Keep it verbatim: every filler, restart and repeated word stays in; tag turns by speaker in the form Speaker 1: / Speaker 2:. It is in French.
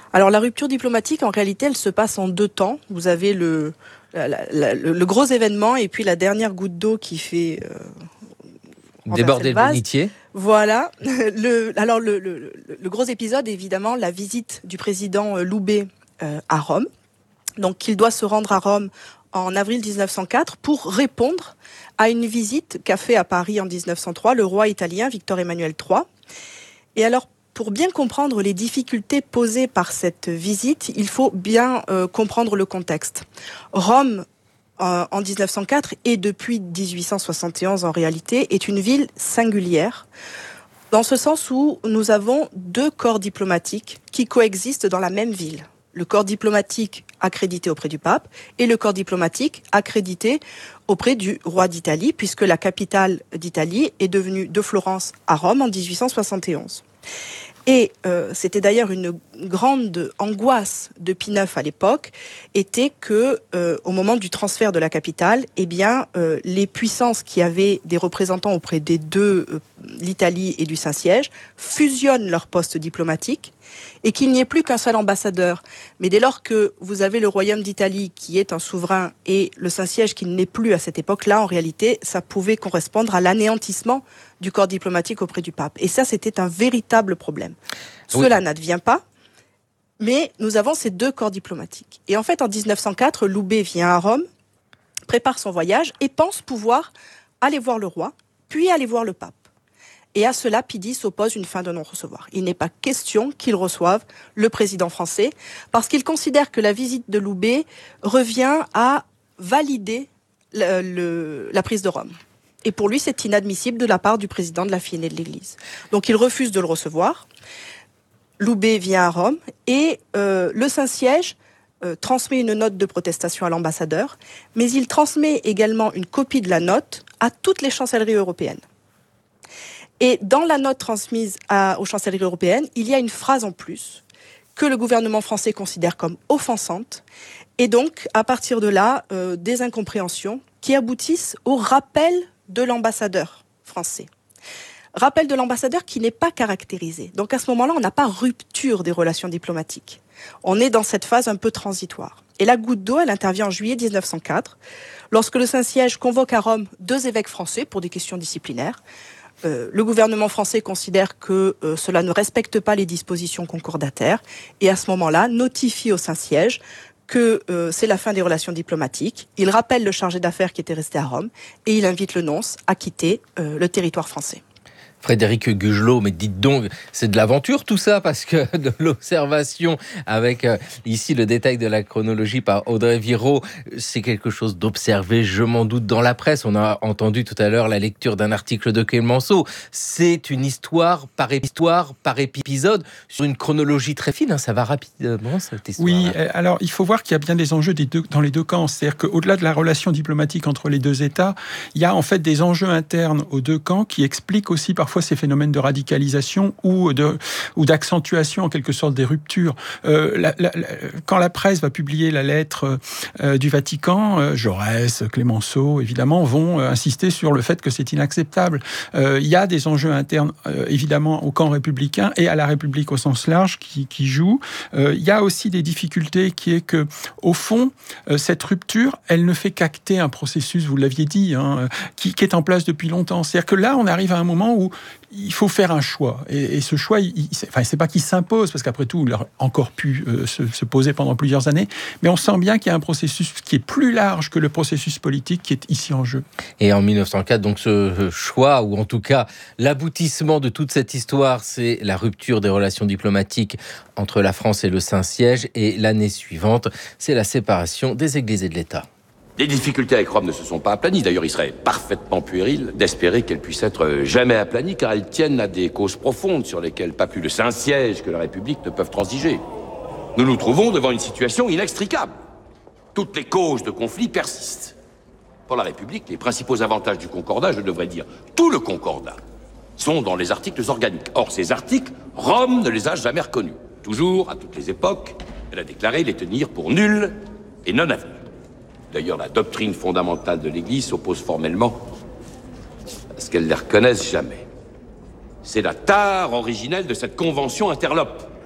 Speaker 1: Alors la rupture diplomatique, en réalité, elle se passe en deux temps. Vous avez le, la, la, le, le gros événement et puis la dernière goutte d'eau qui fait euh,
Speaker 2: déborder le bénitier.
Speaker 1: Voilà. Le, alors le, le, le gros épisode, évidemment, la visite du président Loubet euh, à Rome. Donc il doit se rendre à Rome en avril dix-neuf cent quatre pour répondre à une visite qu'a fait à Paris en dix-neuf cent trois le roi italien Victor Emmanuel trois. Et alors, pour bien comprendre les difficultés posées par cette visite, il faut bien euh, comprendre le contexte. Rome, euh, en dix-neuf cent quatre et depuis dix-huit cent soixante et onze en réalité, est une ville singulière, dans ce sens où nous avons deux corps diplomatiques qui coexistent dans la même ville. Le corps diplomatique accrédité auprès du pape et le corps diplomatique accrédité auprès du roi d'Italie, puisque la capitale d'Italie est devenue de Florence à Rome en dix-huit cent soixante et onze. Et euh, c'était d'ailleurs une grande angoisse de Pie neuf à l'époque, était que euh, au moment du transfert de la capitale, eh bien euh, les puissances qui avaient des représentants auprès des deux, euh, l'Italie et du Saint-Siège, fusionnent leurs postes diplomatiques et qu'il n'y ait plus qu'un seul ambassadeur. Mais dès lors que vous avez le royaume d'Italie qui est un souverain et le Saint-Siège qui ne l'est plus à cette époque-là, en réalité, ça pouvait correspondre à l'anéantissement du corps diplomatique auprès du pape. Et ça, c'était un véritable problème. Oui. Cela n'advient pas, mais nous avons ces deux corps diplomatiques. Et en fait, en dix-neuf cent quatre, Loubet vient à Rome, prépare son voyage et pense pouvoir aller voir le roi, puis aller voir le pape. Et à cela, Pie X oppose une fin de non-recevoir. Il n'est pas question qu'il reçoive le président français, parce qu'il considère que la visite de Loubet revient à valider le, le, la prise de Rome. Et pour lui, c'est inadmissible de la part du président de la Fionnée de l'Église. Donc il refuse de le recevoir. Loubet vient à Rome et euh, le Saint-Siège euh, transmet une note de protestation à l'ambassadeur, mais il transmet également une copie de la note à toutes les chancelleries européennes. Et dans la note transmise à, aux chancelleries européennes, il y a une phrase en plus que le gouvernement français considère comme offensante. Et donc, à partir de là, euh, des incompréhensions qui aboutissent au rappel de l'ambassadeur français. Rappel de l'ambassadeur qui n'est pas caractérisé. Donc à ce moment-là, on n'a pas rupture des relations diplomatiques. On est dans cette phase un peu transitoire. Et la goutte d'eau, elle intervient en juillet dix-neuf cent quatre, lorsque le Saint-Siège convoque à Rome deux évêques français pour des questions disciplinaires. Euh, le gouvernement français considère que euh, cela ne respecte pas les dispositions concordataires et à ce moment-là notifie au Saint-Siège que euh, c'est la fin des relations diplomatiques. Il rappelle le chargé d'affaires qui était resté à Rome et il invite le nonce à quitter euh, le territoire français.
Speaker 2: Frédéric Gugelot, mais dites donc, c'est de l'aventure tout ça, parce que de l'observation avec euh, ici le détail de la chronologie par Audrey Viraud, c'est quelque chose d'observé, je m'en doute, dans la presse. On a entendu tout à l'heure la lecture d'un article de Clémenceau. C'est une histoire par histoire, par épisode, sur une chronologie très fine. Hein, ça va rapidement, cette histoire.
Speaker 3: Oui, alors il faut voir qu'il y a bien des enjeux des deux, dans les deux camps. C'est-à-dire qu'au-delà de la relation diplomatique entre les deux États, il y a en fait des enjeux internes aux deux camps qui expliquent aussi parfois Parfois ces phénomènes de radicalisation ou, de, ou d'accentuation en quelque sorte des ruptures. Euh, la, la, la, quand la presse va publier la lettre euh, du Vatican, euh, Jaurès, Clémenceau, évidemment, vont euh, insister sur le fait que c'est inacceptable. Euh, il y a des enjeux internes, euh, évidemment, au camp républicain et à la République au sens large qui, qui jouent. Euh, il y a aussi des difficultés qui est que, au fond, euh, cette rupture, elle ne fait qu'acter un processus, vous l'aviez dit, hein, qui, qui est en place depuis longtemps. C'est-à-dire que là, on arrive à un moment où il faut faire un choix. Et, et ce choix, il, il, enfin, c'est pas qu'il s'impose, parce qu'après tout, il a encore pu euh, se, se poser pendant plusieurs années, mais on sent bien qu'il y a un processus qui est plus large que le processus politique qui est ici en jeu.
Speaker 2: Et en dix-neuf cent quatre, donc ce choix, ou en tout cas l'aboutissement de toute cette histoire, c'est la rupture des relations diplomatiques entre la France et le Saint-Siège, et l'année suivante, c'est la séparation des églises et de l'État.
Speaker 4: Les difficultés avec Rome ne se sont pas aplanies. D'ailleurs, il serait parfaitement puéril d'espérer qu'elles puissent être jamais aplanies, car elles tiennent à des causes profondes sur lesquelles pas plus le Saint-Siège que la République ne peuvent transiger. Nous nous trouvons devant une situation inextricable. Toutes les causes de conflit persistent. Pour la République, les principaux avantages du concordat, je devrais dire tout le concordat, sont dans les articles organiques. Or, ces articles, Rome ne les a jamais reconnus. Toujours, à toutes les époques, elle a déclaré les tenir pour nuls et non avenus. D'ailleurs, la doctrine fondamentale de l'Église s'oppose formellement à ce qu'elle les reconnaisse jamais. C'est la tare originelle de cette convention interlope.